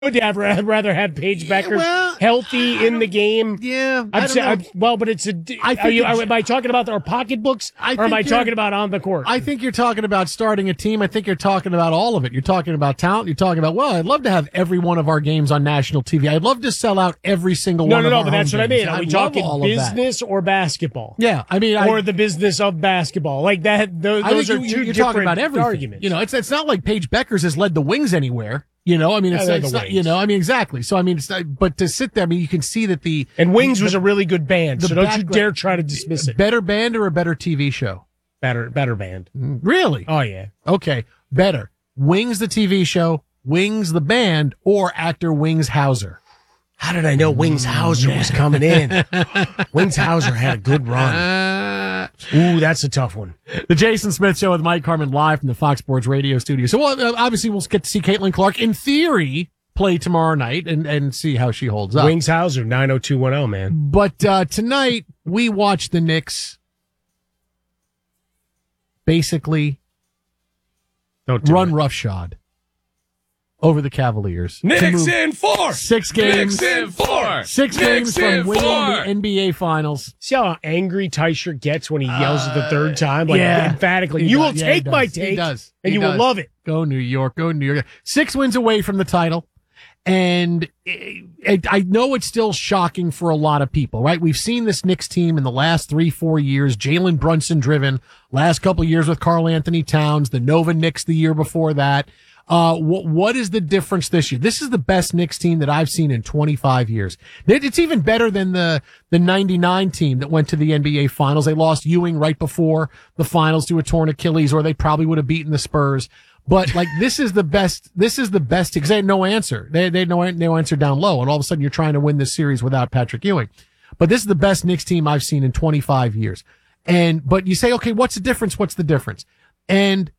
Would you rather have Paige Becker healthy in the game? Yeah, but it's am I talking about our pocketbooks, or am I talking about on the court? I think you're talking about starting a team. I think you're talking about all of it. You're talking about talent. You're talking about, I'd love to have every one of our games on national TV. I'd love to sell out every single one of our but that's what games. I mean. Are we talking business or basketball? Yeah, I mean, or the business of basketball, like that. Those are two different about everything. arguments. It's not like Paige Beckers has led the Wings anywhere. I mean, it's not, exactly. So, I mean, it's not, but to sit there, I mean, you can see that and Wings was a really good band, so don't you dare try to dismiss it. Better band or a better TV show? Better band. Really? Oh, yeah. Okay. Better. Wings, the TV show, Wings, the band, or actor Wings Hauser? How did I know Wings Hauser was coming in? Wings Hauser had a good run. Ooh, that's a tough one. The Jason Smith Show with Mike Harmon live from the Fox Sports Radio studio. So, obviously, we'll get to see Caitlin Clark, in theory, play tomorrow night and see how she holds up. Wings Hauser, 90210, man. But tonight, we watch the Knicks basically run roughshod over the Cavaliers. Knicks in 4. 6 games. Knicks in 4. 6 games from winning the NBA Finals. See how angry Teicher gets when he yells it the third time? Emphatically. You will take my take. He does. And you will love it. Go New York. Go New York. 6 wins away from the title. And I know it's still shocking for a lot of people, right? We've seen this Knicks team in the last 3-4 years, Jalen Brunson driven, last couple of years with Karl Anthony Towns, the Nova Knicks the year before that. What is the difference this year? This is the best Knicks team that I've seen in 25 years. It's even better than the 99 team that went to the NBA Finals. They lost Ewing right before the finals to a torn Achilles, or they probably would have beaten the Spurs. But this is the best because they had no answer. They had no answer down low, and all of a sudden you're trying to win this series without Patrick Ewing. But this is the best Knicks team I've seen in 25 years. But you say, okay, what's the difference? What's the difference? And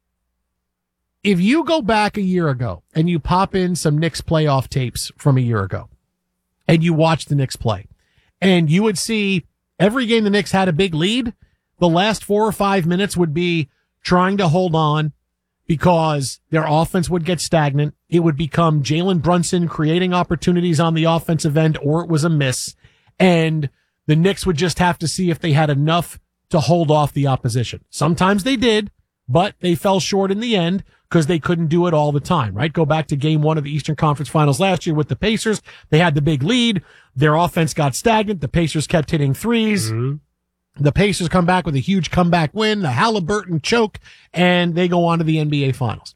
if you go back a year ago and you pop in some Knicks playoff tapes from a year ago and you watch the Knicks play, and you would see every game the Knicks had a big lead, the last 4 or 5 minutes would be trying to hold on because their offense would get stagnant. It would become Jalen Brunson creating opportunities on the offensive end, or it was a miss. And the Knicks would just have to see if they had enough to hold off the opposition. Sometimes they did, but they fell short in the end because they couldn't do it all the time, right? Go back to game 1 of the Eastern Conference Finals last year with the Pacers. They had the big lead. Their offense got stagnant. The Pacers kept hitting threes. Mm-hmm. The Pacers come back with a huge comeback win, the Halliburton choke, and they go on to the NBA Finals.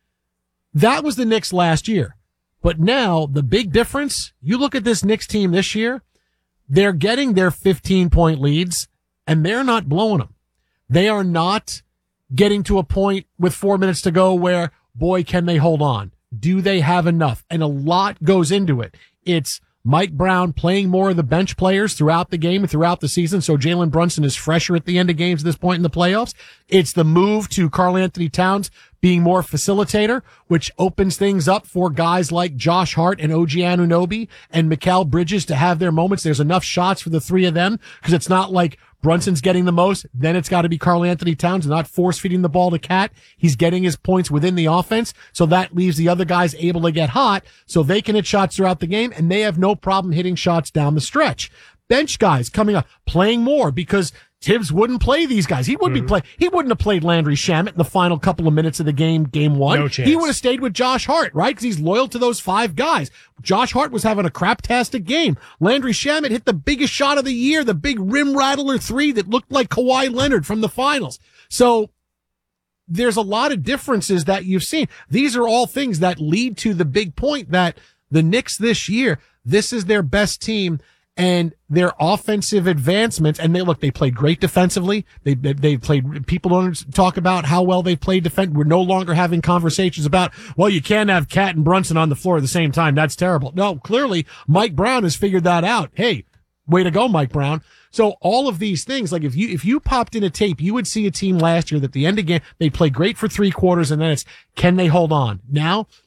That was the Knicks last year. But now, the big difference, you look at this Knicks team this year, they're getting their 15-point leads, and they're not blowing them. They are not getting to a point with 4 minutes to go where, boy, can they hold on? Do they have enough? And a lot goes into it. It's Mike Brown playing more of the bench players throughout the game and throughout the season, so Jalen Brunson is fresher at the end of games at this point in the playoffs. It's the move to Karl Anthony Towns being more facilitator, which opens things up for guys like Josh Hart and OG Anunoby and Mikal Bridges to have their moments. There's enough shots for the three of them because it's not like Brunson's getting the most, then it's got to be Karl Anthony Towns, not force-feeding the ball to Cat. He's getting his points within the offense, so that leaves the other guys able to get hot, so they can hit shots throughout the game, and they have no problem hitting shots down the stretch. Bench guys coming up, playing more because Tibbs wouldn't play these guys. He wouldn't He wouldn't have played Landry Shamet in the final couple of minutes of the game 1. No chance. He would have stayed with Josh Hart, right? Because he's loyal to those 5 guys. Josh Hart was having a craptastic game. Landry Shamet hit the biggest shot of the year, the big rim rattler 3 that looked like Kawhi Leonard from the finals. So there's a lot of differences that you've seen. These are all things that lead to the big point that the Knicks this year, this is their best team. And their offensive advancements, and they played great defensively. They played, people don't talk about how well they played defense. We're no longer having conversations about, well, you can't have Cat and Brunson on the floor at the same time. That's terrible. No, clearly Mike Brown has figured that out. Hey, way to go, Mike Brown. So all of these things, like if you popped in a tape, you would see a team last year that the end of game, they play great for 3 quarters and then it's, can they hold on? Now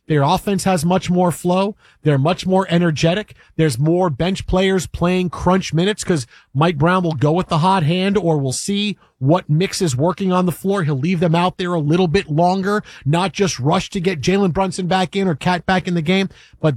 Their offense has much more flow. They're much more energetic. There's more bench players playing crunch minutes because Mike Brown will go with the hot hand, or we'll see what mix is working on the floor. He'll leave them out there a little bit longer, not just rush to get Jalen Brunson back in or Cat back in the game, but